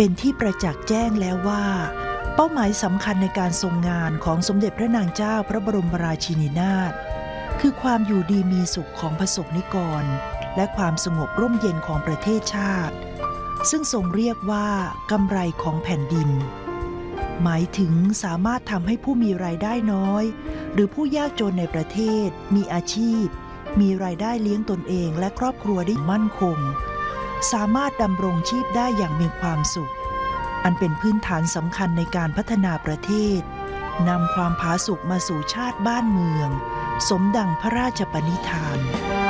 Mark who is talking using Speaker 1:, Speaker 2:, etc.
Speaker 1: เป็นที่ประจักษ์แจ้งแล้วว่าเป้าหมายสำคัญในการทรงงานของสมเด็จพระนางเจ้าพระบรมราชินีนาถคือความอยู่ดีมีสุขของประสบนิกรและความสงบร่มเย็นของประเทศชาติซึ่งทรงเรียกว่ากำไรของแผ่นดินหมายถึงสามารถทำให้ผู้มีรายได้น้อยหรือผู้ยากจนในประเทศมีอาชีพมีรายได้เลี้ยงตนเองและครอบครัวได้มั่นคงสามารถดำรงชีพได้อย่างมีความสุขอันเป็นพื้นฐานสำคัญในการพัฒนาประเทศนำความผาสุกมาสู่ชาติบ้านเมืองสมดังพระราชปณิธาน